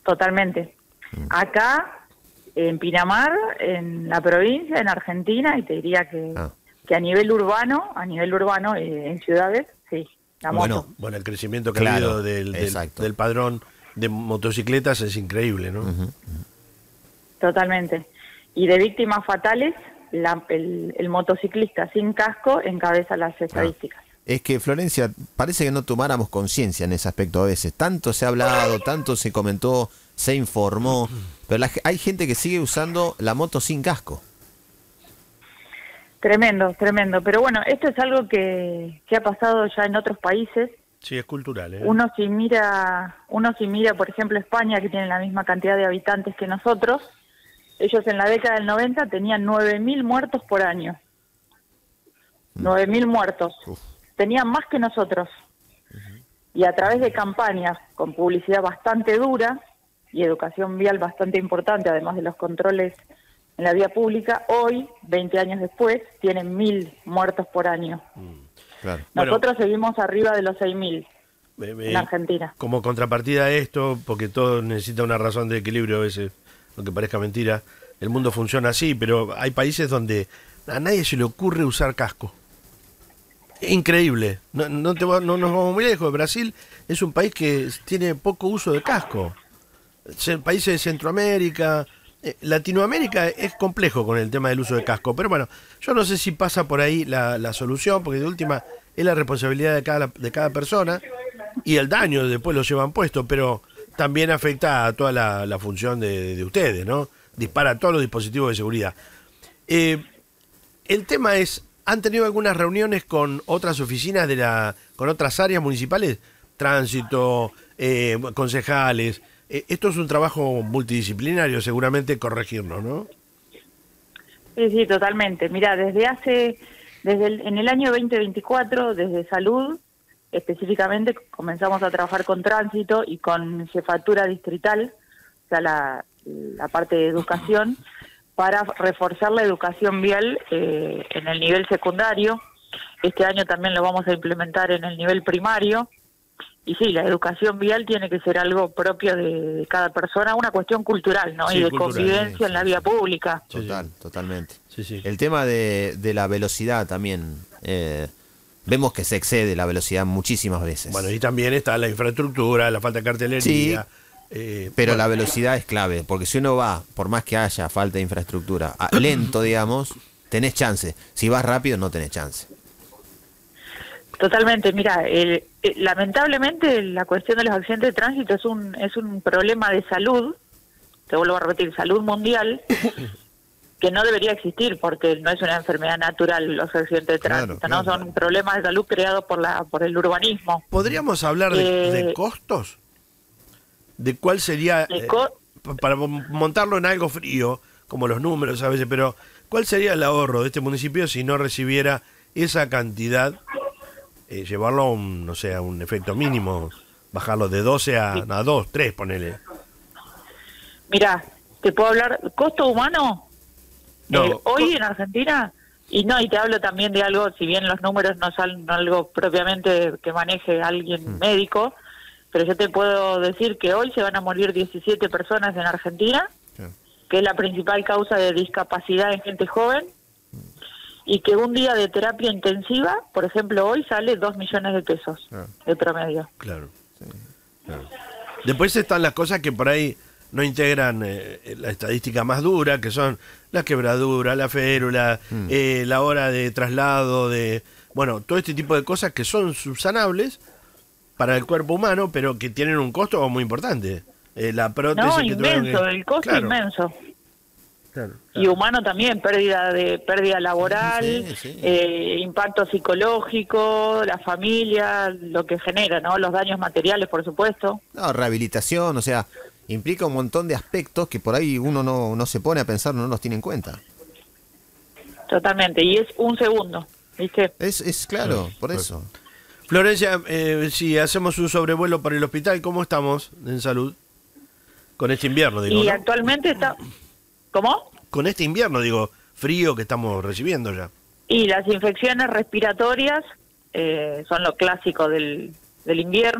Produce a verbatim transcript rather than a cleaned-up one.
totalmente. Acá, en Pinamar, en la provincia, en Argentina, y te diría que, ah. que a nivel urbano, a nivel urbano, eh, en ciudades, sí, la bueno, moto. Bueno, el crecimiento que claro, ha habido del, del, del padrón de motocicletas es increíble, ¿no? Uh-huh. Totalmente. Y de víctimas fatales, la, el, el motociclista sin casco encabeza las estadísticas. Ah. Es que, Florencia, parece que no tomáramos conciencia en ese aspecto a veces. Tanto se ha hablado, tanto se comentó, se informó, pero la, hay gente que sigue usando la moto sin casco. Tremendo, tremendo. Pero bueno, esto es algo que, que ha pasado ya en otros países. Sí, es cultural, ¿eh? Uno si mira, uno si mira, por ejemplo, España, que tiene la misma cantidad de habitantes que nosotros, ellos en la década del noventa tenían nueve mil muertos por año. nueve mil muertos. Uf. Tenían más que nosotros. Uh-huh. Y a través de campañas con publicidad bastante dura y educación vial bastante importante, además de los controles en la vía pública, hoy, veinte años después, tienen mil muertos por año. Mm, claro. Nosotros bueno, seguimos arriba de los seis mil eh, en Argentina. Como contrapartida a esto, porque todo necesita una razón de equilibrio a veces, aunque parezca mentira, el mundo funciona así, pero hay países donde a nadie se le ocurre usar casco. Increíble, no, no, te, no nos vamos muy lejos. Brasil es un país que tiene poco uso de casco. Países de Centroamérica, eh, Latinoamérica es complejo con el tema del uso de casco, pero bueno, yo no sé si pasa por ahí la, la solución, porque de última es la responsabilidad de cada, de cada persona y el daño después lo llevan puesto, pero también afecta a toda la, la función de, de ustedes, ¿no? Dispara todos los dispositivos de seguridad. Eh, el tema es, ¿han tenido algunas reuniones con otras oficinas de la, con otras áreas municipales? Tránsito, eh, concejales. Eh, esto es un trabajo multidisciplinario, seguramente corregirlo, ¿no? Sí, sí, totalmente. Mira, desde hace, desde el, en el año veinte veinticuatro, desde Salud, específicamente, comenzamos a trabajar con Tránsito y con Jefatura Distrital, o sea, la, la parte de educación, para reforzar la educación vial eh, en el nivel secundario. Este año también lo vamos a implementar en el nivel primario. Y sí, la educación vial tiene que ser algo propio de, de cada persona, una cuestión cultural, ¿no? Sí, y de cultural, convivencia sí, en la vía sí, pública. Total, sí, totalmente. Sí, sí. El tema de, de la velocidad también, eh, vemos que se excede la velocidad muchísimas veces. Bueno, y también está la infraestructura, la falta de cartelería. Sí. Eh, Pero bueno. la velocidad es clave, porque si uno va, por más que haya falta de infraestructura, a, lento, digamos, tenés chance. Si vas rápido, no tenés chance. Totalmente, mira, el, el, lamentablemente la cuestión de los accidentes de tránsito es un es un problema de salud, te vuelvo a repetir, salud mundial, que no debería existir porque no es una enfermedad natural los accidentes de tránsito, claro, ¿no? Claro. Son problemas de salud creados por la por el urbanismo. ¿Podríamos hablar de, eh, de costos? ¿De cuál sería, eh, para montarlo en algo frío, como los números a veces, pero cuál sería el ahorro de este municipio si no recibiera esa cantidad? Eh, llevarlo a un, no sé, a un efecto mínimo, bajarlo de doce a, sí. a dos, tres, ponele. Mirá, te puedo hablar, costo humano, no, eh, hoy en Argentina, y no, y te hablo también de algo, si bien los números no son algo propiamente que maneje alguien mm. médico, pero yo te puedo decir que hoy se van a morir diecisiete personas en Argentina, sí. que es la principal causa de discapacidad en gente joven, y que un día de terapia intensiva, por ejemplo, hoy sale dos millones de pesos ah. de promedio. Claro, sí, claro. Después están las cosas que por ahí no integran eh, la estadística más dura, que son la quebradura, la férula, mm. eh, la hora de traslado, de bueno, todo este tipo de cosas que son subsanables para el cuerpo humano, pero que tienen un costo muy importante. Eh, la prótesis no, que inmenso, que... el costo claro. inmenso. Claro, claro. Y humano también, pérdida de pérdida laboral, sí, sí. Eh, impacto psicológico, la familia, lo que genera, ¿no? Los daños materiales, por supuesto. No, rehabilitación, o sea, implica un montón de aspectos que por ahí uno no, no se pone a pensar, no los tiene en cuenta. Totalmente, y es un segundo, ¿viste? Es, es claro, sí, por eso. Florencia, eh, si hacemos un sobrevuelo para el hospital, ¿cómo estamos en salud? Con este invierno, digo. Y ¿no? actualmente está... ¿Cómo? Con este invierno, digo, frío que estamos recibiendo ya. Y las infecciones respiratorias eh, son lo clásico del, del invierno.